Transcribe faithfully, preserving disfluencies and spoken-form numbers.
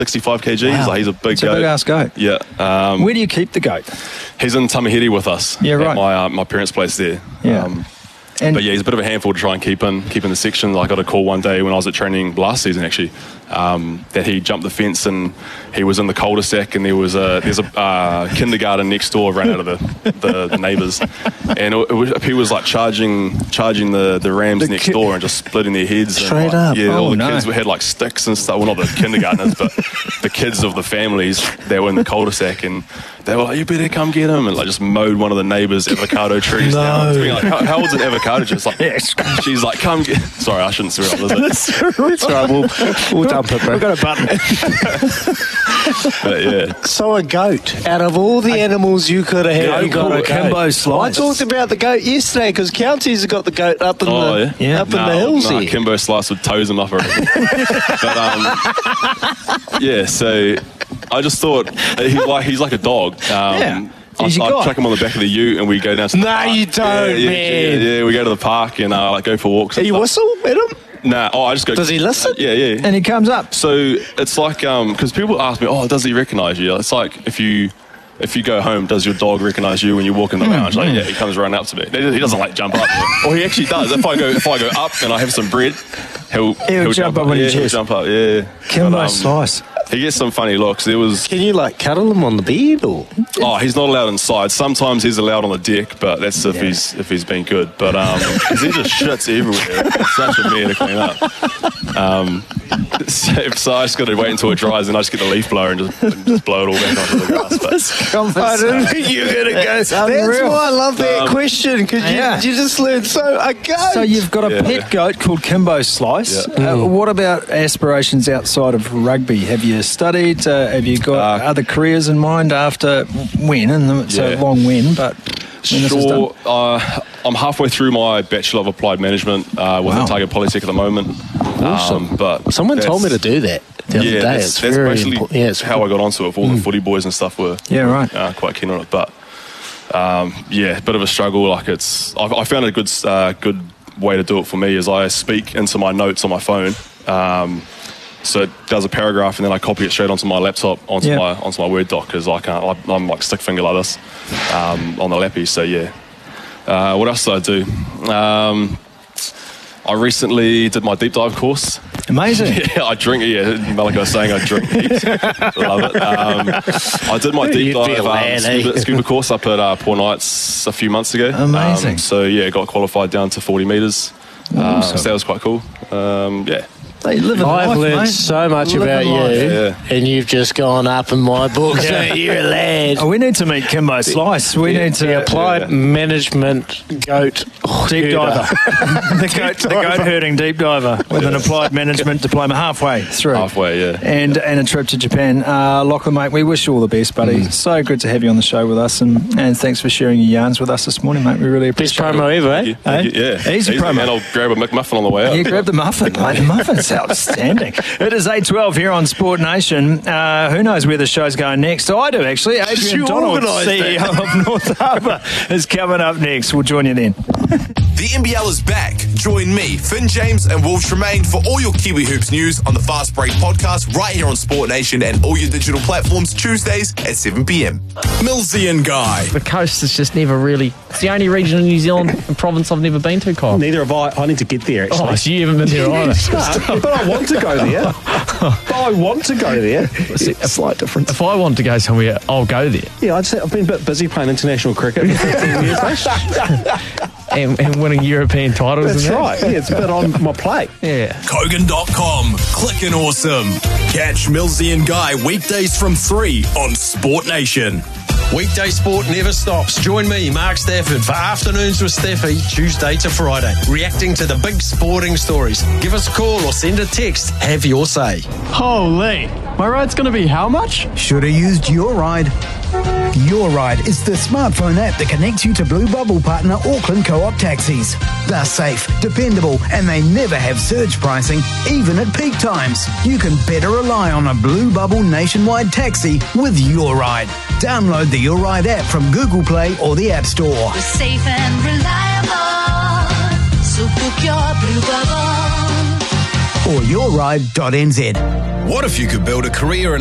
sixty-five kilograms. Wow. Like, he's a big It's goat. a big-ass goat. Yeah. Um, Where do you keep the goat? he's in Tamahiri with us. Yeah, right. At my, uh, my parents' place there. Yeah. Um, And But yeah, he's a bit of a handful to try and keep in, keep in the section. I got a call one day when I was at training last season, actually, um, that he jumped the fence and he was in the cul-de-sac, and there was a there's a uh, kindergarten next door, ran out of the, the, the neighbours, and it, it was, he was like charging charging the, the rams The next ki- door and just splitting their heads. Straight and, like, up. Yeah, Oh, all the no. kids had like sticks and stuff. Well, not the kindergartners, but the kids of the families that were in the cul-de-sac, and they were like, "You better come get him," and like just mowed one of the neighbours' avocado trees No. down. Being like, how, how old's an avocado tree? It's like, Yeah. she's like, "Come get." Sorry, I shouldn't swear on this. It's right, we'll, we'll dump it, bro. we've got a button. But yeah, So a goat. Out of all the animals you could have had, Yeah, you got a called goat. Kimbo Slice. I talked about the goat yesterday because Counties have got the goat up in oh the yeah, Yeah. up in Nah, the hills nah, here. Kimbo Slice would toes him up already. But um, yeah, so I just thought he's like he's like a dog. Um, Yeah. I, He's your I guy. chuck him on the back of the ute and we go down to the No, park. you don't, yeah, yeah, man. Yeah, yeah, we go to the park and uh, like go for walks. Do and you stuff. whistle at him? Nah, oh, I just go. Does he listen? Yeah, yeah. And he comes up. So it's like um because people ask me, oh, does he recognise you? It's like if you if you go home, does your dog recognise you when you walk in the lounge? Like, yeah, he comes running up to me. He doesn't like jump up, or he actually does. If I go if I go up and I have some bread, he'll He'll jump up on yeah, your he'll chest. jump up. Yeah, Kimbo But, um, Slice. He gets some funny looks. There was Can you like cuddle him on the bed or? oh, he's not allowed inside. Sometimes he's allowed on the deck, but that's if Yeah. he's if he's been good. But um, 'cause he just shits everywhere. It's such a mare to clean up. Um, so, so I just got to wait until it dries, and I just get the leaf blower and just, and just blow it all back onto the grass. But I didn't think you were going to go. That's unreal. why I love that Um, question because you, Yeah. you just learned so a goat. So you've got a Yeah. pet goat called Kimbo Slice. Yeah. Uh, what about aspirations outside of rugby? Have you studied? Uh, have you got Uh, other careers in mind after when? And it's a Yeah. long when, but when this is done. Sure. Uh, I'm halfway through my Bachelor of Applied Management uh, with Wow. Otago Polytech at the moment. Awesome. Um, but Someone told me to that's- do that the other Yeah, day. that's, It's that's very basically important. Yeah, it's how I got onto it. If all the footy boys and stuff were Yeah, right. uh, quite keen on it. But um, yeah, bit of a struggle. Like it's, I, I found a good uh, good way to do it for me is I speak into my notes on my phone. Um, so it does a paragraph and then I copy it straight onto my laptop onto Yeah. my onto my Word doc because I can't. I, I'm like stick finger like this um, on the lappy. So yeah. Uh, what else did I do? Um, I recently did my deep dive course. Amazing. Yeah, I drink. Yeah, Malika was saying I drink heaps. Love it. Um, I did my deep You'd be dive a um, lad, eh? scuba, scuba course up at uh, Poor Knights a few months ago. Amazing. Um, so yeah, got qualified down to forty metres. Uh, Awesome. so that was quite cool. Um, yeah. They live in I've life, learned mate. so much Living about you, life. Yeah. and you've just gone up in my book. So Yeah. you're a lad. Oh, we need to meet Kimbo Slice. We need to The applied Yeah. management goat deep herder. diver. the goat, the goat herding deep diver with an applied management diploma halfway through. Halfway, yeah. And and a trip to Japan. Uh, Lachlan, mate, we wish you all the best, buddy. So good to have you on the show with us, and, and thanks for sharing your yarns with us this morning, mate. We really Best appreciate it. promo ever, eh? Thank you. Thank you. Yeah. Easy promo. And I'll grab a McMuffin on the way out. Yeah, grab the muffin, mate. The muffin's outstanding. It is eight twelve here on Sport Nation. Uh, who knows where the show's going next? Oh, I do, actually. Adrian You Donald, organised C E O of North Harbour, is coming up next. We'll join you then. The N B L is back. Join me, Finn James and Wolf Tremaine for all your Kiwi Hoops news on the Fast Break podcast right here on Sport Nation and all your digital platforms Tuesdays at seven p.m. Millsy and Guy. The coast is just never really... It's the only region in New Zealand and province I've never been to, Kyle. Neither have I. I need to get there, actually. Oh, so you haven't been there either. No, but I want to go there. But I want to go there. See, A slight difference. If I want to go somewhere, I'll go there. Yeah, I'd say I've been a bit busy playing international cricket for fifteen years, mate. And, and winning European titles. That's and that. right. Yeah, it's a bit on my plate. Yeah. Kogan dot com. Clickin' awesome. Catch Millsy and Guy weekdays from three on Sport Nation. Weekday sport never stops. Join me, Mark Stafford, for Afternoons with Staffy, Tuesday to Friday, reacting to the big sporting stories. Give us a call or send a text. Have your say. Holy, my ride's going to be how much? Should have used Your Ride. Your Ride is the smartphone app that connects you to Blue Bubble partner Auckland Co-op taxis. They're safe, dependable, and they never have surge pricing, even at peak times. You can better rely on a Blue Bubble nationwide taxi with Your Ride. Download the Your Ride app from Google Play or the App Store. We're safe and reliable, so book your Blue Bubble. or your ride dot n z. What if you could build a career in